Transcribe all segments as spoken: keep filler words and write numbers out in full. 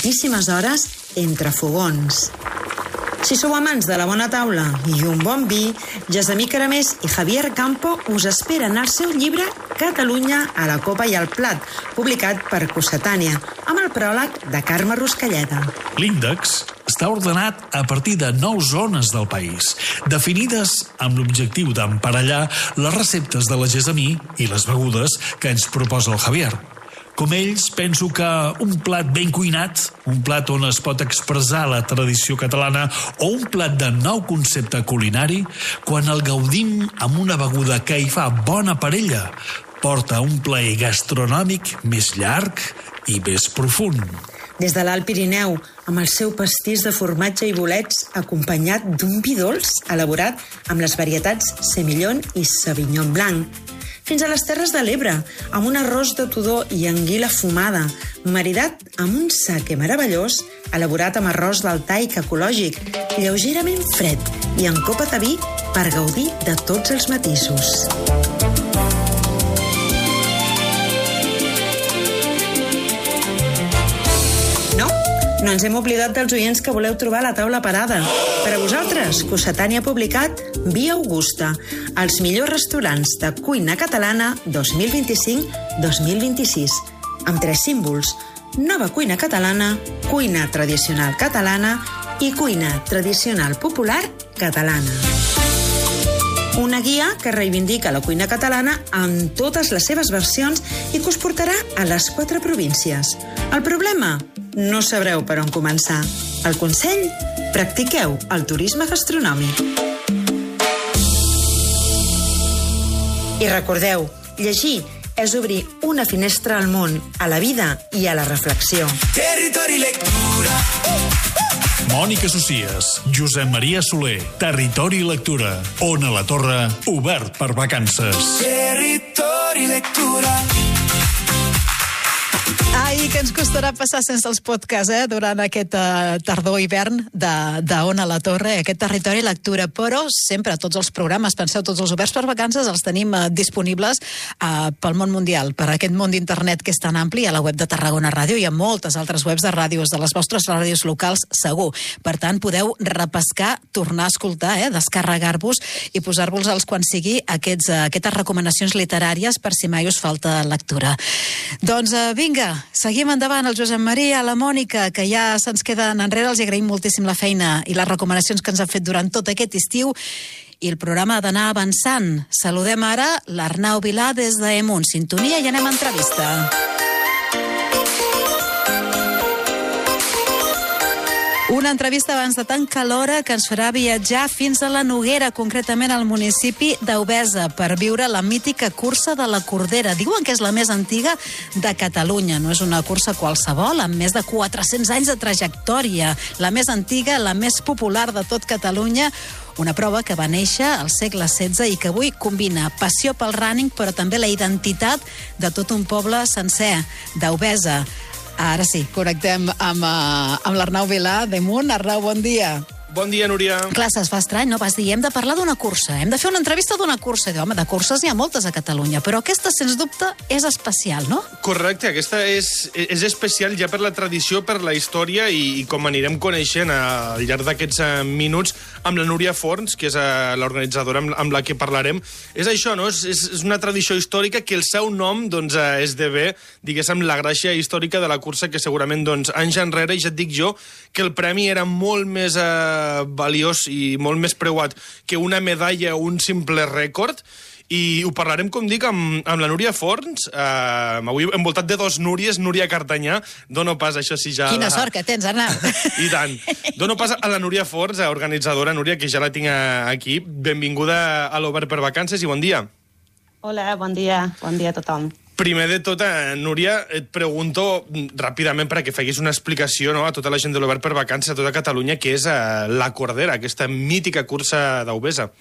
moltíssimes hores entre fogons. Si sou amants de la bona taula i un bon vi, Gessamí Caramés i Javier Campo us esperen al seu llibre Catalunya a la copa i al plat, publicat per Cossetània, amb el pròleg de Carme Ruscalleda. L'índex està ordenat a partir de nou zones del país, definides amb l'objectiu d'emparellar les receptes de la Gessamí i les begudes que ens proposa el Javier. Com ells, penso que un plat ben cuinat, un plat on es pot expressar la tradició catalana o un plat de nou concepte culinari, quan el gaudim amb una beguda que hi fa bona parella, porta un plaer gastronòmic més llarg i més profund. Des de l'Alt Pirineu, amb el seu pastís de formatge i bolets, acompanyat d'un vi dolç elaborat amb les varietats Semillon i Sauvignon Blanc, fins a les Terres de l'Ebre, amb un arròs de tudor i anguila fumada, maridat amb un saque meravellós, elaborat amb arròs d'altaic ecològic, lleugerament fred i en copa de vi per gaudir de tots els matisos. No, no ens hem oblidat dels oients que voleu trobar la taula parada. Per a vosaltres, Cossetània ha publicat Via Augusta, els millors restaurants de cuina catalana dos mil vint-i-cinc dos mil vint-i-sis, amb tres símbols: nova cuina catalana, cuina tradicional catalana i cuina tradicional popular catalana. Una guia que reivindica la cuina catalana en totes les seves versions i que us portarà a les quatre províncies. El problema? No sabreu per on començar. El consell? Practiqueu el turisme gastronòmic. I recordeu, llegir és obrir una finestra al món, a la vida i a la reflexió. Territori Lectura. Mònica Socias, Josep Maria Soler, Territori Lectura. Ona la Torre, obert per vacances. Territori Lectura. Ai, que ens costarà passar sense els podcasts, eh, durant aquest uh, tardor-hivern de, de Ona la Torre, aquest Territori Lectura. Però sempre, tots els programes, penseu, tots els oberts per vacances, els tenim uh, disponibles uh, pel món mundial, per aquest món d'internet que és tan ampli, a la web de Tarragona Ràdio i a moltes altres webs de ràdios, de les vostres ràdios locals, segur. Per tant, podeu repescar, tornar a escoltar, eh, descarregar-vos i posar-vos-els quan sigui aquests, uh, aquestes recomanacions literàries per si mai us falta lectura. Doncs uh, vinga, seguim endavant. El Josep Maria, la Mònica, que ja se'ns queden enrere, els agraïm moltíssim la feina i les recomanacions que ens han fet durant tot aquest estiu, i el programa ha d'anar avançant. Saludem ara l'Arnau Vilà des d'Emunt. Sintonia i anem a entrevista. Una entrevista abans de tancar l'hora que ens farà viatjar fins a la Noguera, concretament al municipi d'Euvesa, per viure la mítica cursa de la Cordera. Diuen que és la més antiga de Catalunya. No és una cursa qualsevol, amb més de quatre-cents anys de trajectòria. La més antiga, la més popular de tot Catalunya. Una prova que va néixer al segle setze i que avui combina passió pel running, però també la identitat de tot un poble sencer, d'Euvesa. Ara sí, connectem amb, uh, amb l'Arnau Vilà d'Emunt. Arnau, bon dia. Bon dia, Núria. Clar, es fa estrany, no? Vas dir, hem de parlar d'una cursa, hem de fer una entrevista d'una cursa. I diu, home, de curses n'hi ha moltes a Catalunya, però aquesta, sens dubte, és especial, no? Correcte, aquesta és, és especial ja per la tradició, per la història i, i com anirem coneixent al llarg d'aquests uh, minuts amb la Núria Forns, que és uh, l'organitzadora amb, amb la que parlarem. És això, no? És, és una tradició històrica que el seu nom, doncs, uh, esdevé, diguéssim, la gràcia històrica de la cursa, que segurament, doncs, anys enrere, i ja et dic jo, que el premi era molt més uh, valiós i molt més preuat que una medalla o un simple rècord. I ho parlarem, com dic, amb, amb la Núria Forns. Uh, avui envoltat de dos Núries, Núria Cartanyà. Dono pas, això sí ja... Quina la... sort que tens, Arnau. I tant. Dono pas a la Núria Forns, organitzadora. Núria, que ja la tinc aquí. Benvinguda a l'Obert per Vacances i bon dia. Hola, bon dia. Bon dia a tothom. Primer de tot, Núria, et pregunto ràpidament perquè facis una explicació, no, a tota la gent de l'Obert per Vacances, a tota Catalunya, que és uh, la Cordera, aquesta mítica cursa d'Euvesa.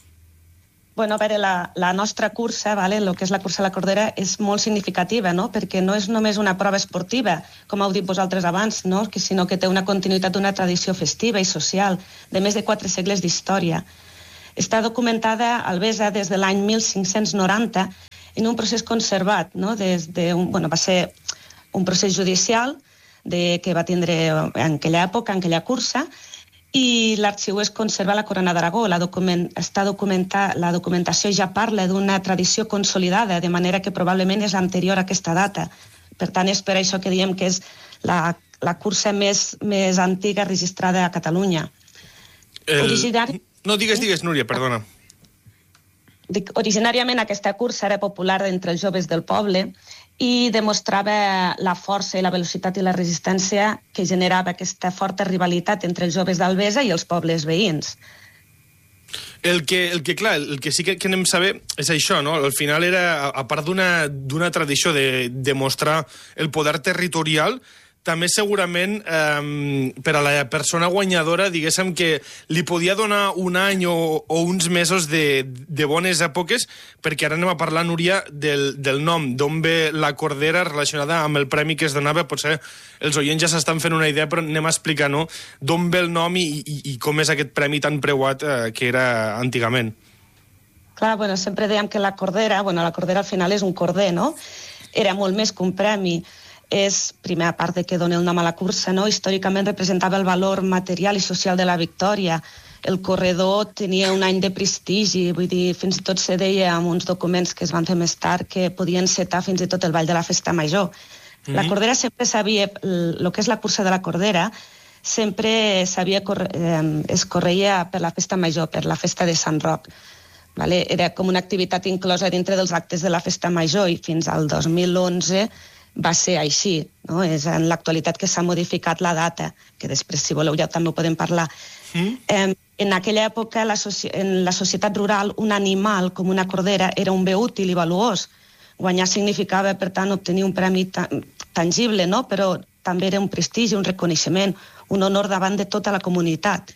Bueno, a veure, la, la nostra cursa, vale, el que és la cursa de la Cordera, és molt significativa, no? Perquè no és només una prova esportiva, com heu dit vosaltres abans, no? Que, sinó que té una continuïtat d'una tradició festiva i social de més de quatre segles d'història. Està documentada a Albesa des de l'any mil cinc-cents noranta en un procés conservat, no? Des de un, bueno, va ser un procés judicial de, que va tindre en aquella època, en aquella cursa, i l'arxiu es conserva a la Corona d'Aragó. La, document, està documenta, la documentació ja parla d'una tradició consolidada, de manera que probablement és anterior a aquesta data. Per tant, és per això que diem que és la, la cursa més, més antiga registrada a Catalunya. El... Originari... No, digues, digues, Núria, perdona. Dic, originàriament aquesta cursa era popular entre els joves del poble i demostrava la força i la velocitat i la resistència que generava aquesta forta rivalitat entre els joves d'Albesa i els pobles veïns. El que, el que clar, el que sí que, que anem a saber és això, no? Al final era, a part d'una d'una tradició de demostrar el poder territorial, també segurament eh, per a la persona guanyadora, diguéssim que li podia donar un any o, o uns mesos de, de bones èpoques, perquè ara anem a parlar, Núria, del, del nom, d'on ve la cordera relacionada amb el premi que es donava. Potser els oients ja s'estan fent una idea, però anem a explicar, no?, d'on ve el nom i, i, i com és aquest premi tan preuat eh, que era antigament. Clar, bueno, sempre dèiem que la cordera, bueno, la cordera al final és un corder, no? Era molt més que un premi. És, primer, a part de que dona el nom a la cursa, no? Històricament representava el valor material i social de la victòria. El corredor tenia un any de prestigi, vull dir, fins i tot se deia en uns documents que es van fer més tard que podien setar fins i tot el ball de la festa major. Mm-hmm. La cordera sempre sabia, el que és la cursa de la cordera, sempre sabia, eh, es correia per la festa major, per la festa de Sant Roc. Vale? Era com una activitat inclosa dintre dels actes de la festa major i fins al dos mil onze va ser així, no? És en l'actualitat que s'ha modificat la data, que després, si voleu, ja també ho podem parlar. Mm. Eh, en aquella època, la en la societat rural, un animal com una cordera era un bé útil i valuós. Guanyar significava, per tant, obtenir un premi ta tangible, no? Però també era un prestigi, un reconeixement, un honor davant de tota la comunitat.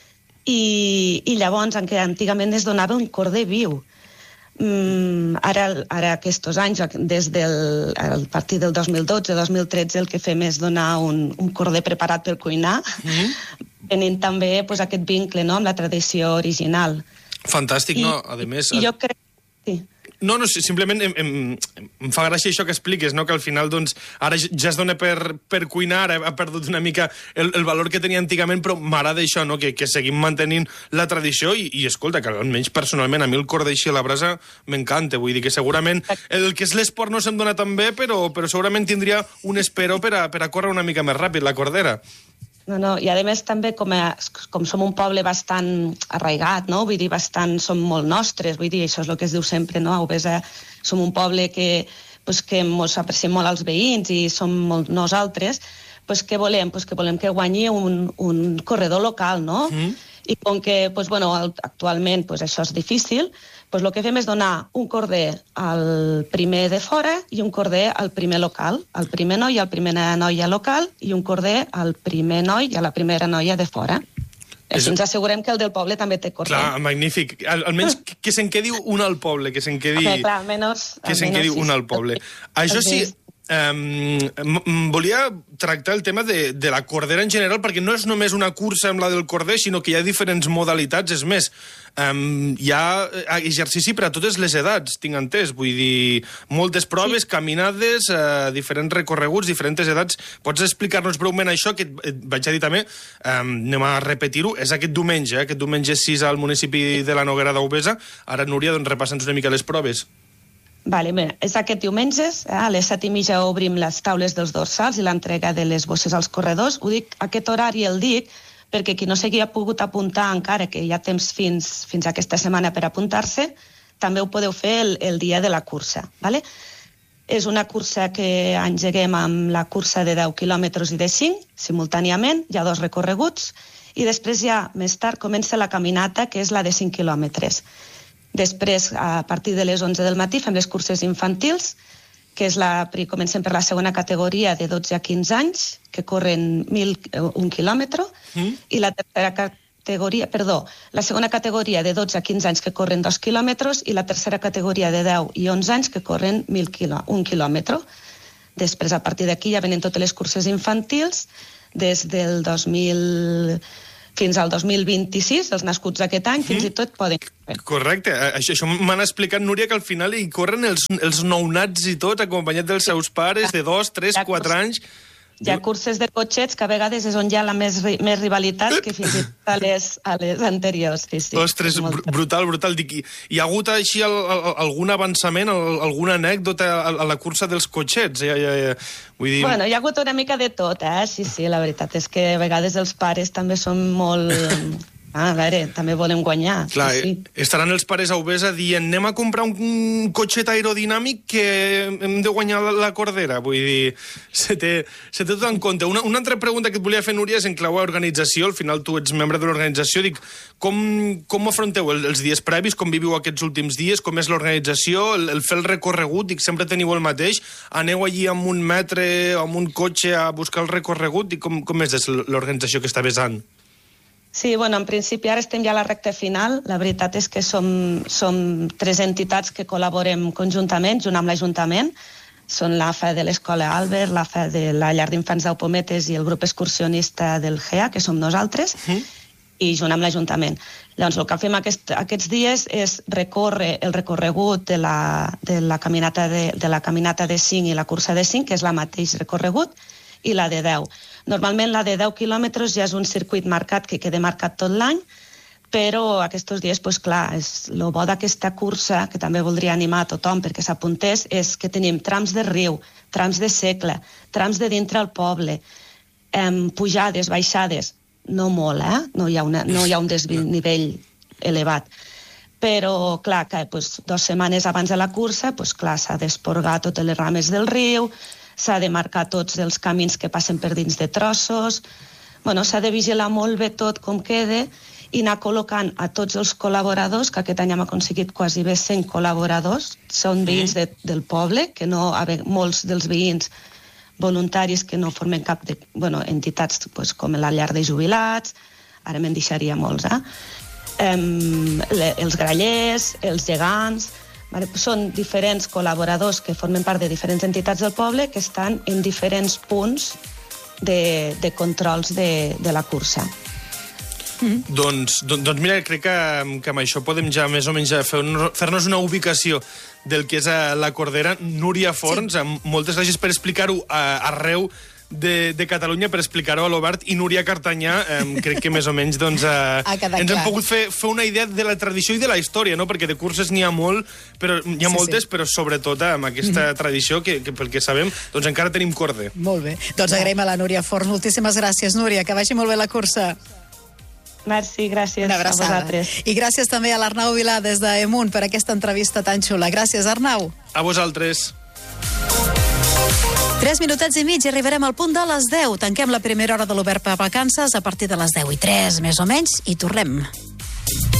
I, i llavors, en què antigament es donava un corder viu. Mm, ara, ara aquests anys, des del a partir del dos mil dotze dos mil tretze, el que fem és donar un, un corder preparat per cuinar, mm-hmm. tenint també pues, aquest vincle, no?, amb la tradició original. Fantàstic, I, no? A més... I jo crec... Sí. No, no, simplement em, em, em fa gràcia això que expliques, no? Que al final, doncs, ara ja es dona per, per cuinar, ha perdut una mica el, el valor que tenia antigament, però m'agrada això, no? Que, que seguim mantenint la tradició i, i escolta, que almenys personalment a mi el cordell així a la brasa m'encanta, vull dir que segurament el que és l'esport no se'm dona tan bé, però, però segurament tindria un espero per a, per a córrer una mica més ràpid, la cordera. No, no, i a més també com, a, com som un poble bastant arraigat, no? Vull dir, bastant, som molt nostres, vull dir, això és el que es diu sempre, no? A Obesa som un poble que, pues, que ens apreciem molt als veïns i som molt nosaltres, pues, què volem? Pues, que volem que guanyi un, un corredor local, no? Mm. I com que, pues, bueno, actualment pues, això és difícil, pues, el que fem és donar un corder al primer de fora i un corder al primer local, al primer noi i al primera noia local i un corder al primer noi i a la primera noia de fora. Així ens assegurem que el del poble també té corder. Clar, magnífic. Al, almenys que se'n quedi un al poble, que se'n quedi... Okay, clar, almenys, que se'n quedi un al poble. Això sí... Um, volia tractar el tema de, de la cordera en general, perquè no és només una cursa amb la del corder, sinó que hi ha diferents modalitats. És més, um, hi ha exercici per a totes les edats, tinc entès. Vull dir, moltes proves, sí. Caminades, uh, diferents recorreguts, diferents edats. Pots explicar-nos breument això, que et vaig a dir també, um, anem a repetir-ho, és aquest diumenge, eh? Aquest diumenge sis al municipi de la Noguera d'Aubesa. Ara, Núria, doncs repassa'ns una mica les proves. Vale, bé, és aquest diumenge, eh, a les set i mitja obrim les taules dels dorsals i l'entrega de les bosses als corredors. Ho dic, aquest horari el dic perquè qui no s'hi ha pogut apuntar encara, que hi ha temps fins, fins aquesta setmana per apuntar-se, també ho podeu fer el, el dia de la cursa. Vale? És una cursa que engeguem amb la cursa de deu quilòmetres i de cinc, simultàniament, hi ha dos recorreguts, i després ja, més tard, comença la caminata, que és la de cinc quilòmetres. Després, a partir de les onze del matí, fem les curses infantils, que és la, comencem per la segona categoria de dotze a quinze anys, que corren mil, un quilòmetre, mm. i la tercera categoria, perdó, la segona categoria de dotze a quinze anys que corren dos quilòmetres i la tercera categoria de deu i onze anys que corren mil quilò, un quilòmetre. Després, a partir d'aquí, ja venen totes les curses infantils, des del dos mil... fins al dos mil vint-i-sis, els nascuts aquest any, fins i tot poden... Correcte. Això, això m'han explicat, Núria, que al final hi corren els, els nounats i tot, acompanyats dels seus pares de dos, tres, quatre anys. Hi ha curses de cotxets que a vegades és on hi ha la més, ri més rivalitat que fins i tot a les, a les anteriors. Sí, sí. Ostres, br brutal, brutal. Dic, hi ha hagut així el, el, algun avançament, el, alguna anècdota a, a la cursa dels cotxets? Ja, ja, ja. Vull dir... Bueno, hi ha hagut una mica de tot, eh? Sí, sí, la veritat és que a vegades els pares també són molt... Ah, a veure, també volem guanyar. Clar, sí, sí. Estaran els pares a Ubesa dient anem a comprar un cotxet aerodinàmic que hem de guanyar la, la cordera. Vull dir, se té, se té tot en compte. Una, una altra pregunta que et volia fer, Núria, és en clau a organització. Al final tu ets membre de l'organització. Dic, com, com afronteu el, els dies previs? Com viviu aquests últims dies? Com és l'organització? El, el fer el recorregut? Dic, sempre teniu el mateix? Aneu allí amb un metre o amb un cotxe a buscar el recorregut? Dic, com, com és l'organització que està besant? Sí, bueno, en principi ara estem ja a la recta final. La veritat és que som, som tres entitats que col·laborem conjuntament, junt amb l'Ajuntament. Són l'A F A de l'Escola Albert, l'A F A de la Llar d'Infants d'Aupometes i el grup excursionista del G E A, que som nosaltres, mm. i junt amb l'Ajuntament. Llavors, el que fem aquest, aquests dies és recórrer el recorregut de la, de la caminata de, de la caminata de cinc i la cursa de cinc, que és la mateix recorregut, i la de deu. Normalment la de deu quilòmetres ja és un circuit marcat que queda marcat tot l'any, però aquests dies, pues, clar, és el bo d'aquesta cursa, que també voldria animar a tothom perquè s'apuntés, és que tenim trams de riu, trams de segle, trams de dintre el poble, eh, pujades, baixades, no molt, eh? No hi ha, una, no hi ha un desnivell elevat. Però, clar, que pues, dues setmanes abans de la cursa, pues, clar, s'ha d'esporgar totes les rames del riu, s'ha de marcar tots els camins que passen per dins de trossos, bueno, s'ha de vigilar molt bé tot com queda i anar col·locant a tots els col·laboradors, que aquest any hem aconseguit quasi bé cent col·laboradors, són veïns de, del poble, que no, molts dels veïns voluntaris que no formen cap de, bueno, entitats pues, com la llar de jubilats, ara me'n deixaria molts, eh? Um, le, els grallers, els gegants... Vale, són diferents col·laboradors que formen part de diferents entitats del poble que estan en diferents punts de, de controls de, de la cursa. Mm. Doncs, don, doncs mira, crec que, que amb això podem ja més o menys fer-nos fer una ubicació del que és a la Cordera. Núria Forns, sí. Moltes gràcies per explicar-ho arreu de, de Catalunya, per explicar-ho a l'Obert, i Núria Cartanyà, eh, crec que més o menys doncs, eh, ens clar. hem pogut fer, fer una idea de la tradició i de la història, no? Perquè de curses n'hi ha molt, però n'hi ha sí, moltes, sí. però sobretot amb aquesta mm-hmm. tradició que, que pel que sabem, doncs encara tenim corda. Molt bé. Doncs agraïm a la Núria Forns. Moltíssimes gràcies, Núria, que vagi molt bé la cursa. Merci, gràcies a vosaltres. I gràcies també a l'Arnau Vilà des d'Emunt per aquesta entrevista tan xula. Gràcies, Arnau. A vosaltres. Tres minutets i mig i arribarem al punt de les deu. Tanquem la primera hora de l'Obert per vacances a partir de les deu i tres, més o menys, i tornem.